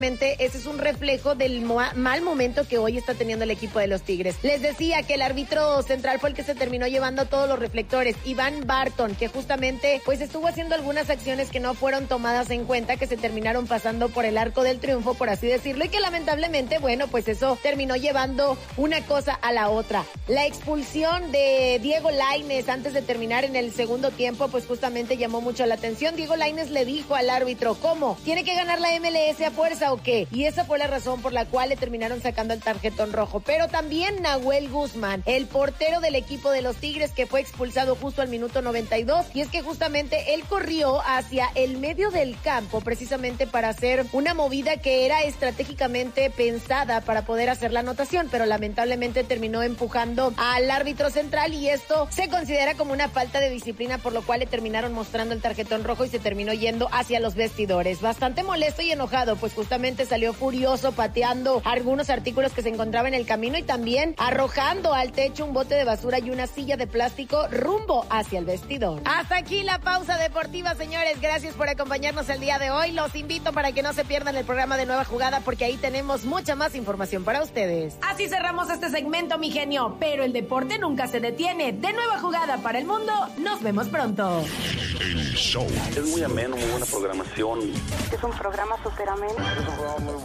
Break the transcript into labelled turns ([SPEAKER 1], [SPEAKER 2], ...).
[SPEAKER 1] Ese es un reflejo del mal momento que hoy está teniendo el equipo de los Tigres. Les decía que el árbitro central fue el que se terminó llevando todos los reflectores, Iván Barton, que justamente pues estuvo haciendo algunas acciones que no fueron tomadas en cuenta, que se terminaron pasando por el arco del triunfo, por así decirlo, y que lamentablemente, bueno, pues eso terminó llevando una cosa a la otra. La expulsión de Diego Lainez antes de terminar en el segundo tiempo, pues justamente llamó mucho la atención. Diego Lainez le dijo al árbitro, ¿cómo? ¿Tiene que ganar la MLS a fuerza o qué? Y esa fue la razón por la cual le terminaron sacando el tarjetón rojo. Pero también Nahuel Guzmán, el portero del equipo de los Tigres, que fue expulsado justo al minuto 92, y es que justamente él corrió hacia el medio del campo precisamente para hacer una movida que era estratégicamente pensada para poder hacer la anotación, pero lamentablemente terminó empujando al árbitro central y esto se considera como una falta de disciplina, por lo cual le terminaron mostrando el tarjetón rojo y se terminó yendo hacia los vestidores. Bastante molesto y enojado, pues justamente salió furioso pateando algunos artículos que se encontraban en el camino y también arrojando al techo un bote de basura y una silla de plástico rumbo hacia el vestidor. Hasta aquí la pausa deportiva, señores. Gracias por acompañarnos el día de hoy. Los invito para que no se pierdan el programa de Nueva Jugada porque ahí tenemos mucha más información para ustedes. Así cerramos este segmento, mi genio, pero el deporte nunca se detiene. De Nueva Jugada para el mundo, nos vemos pronto.
[SPEAKER 2] El show.
[SPEAKER 3] Es muy ameno, muy buena programación.
[SPEAKER 4] Es un programa súper ameno.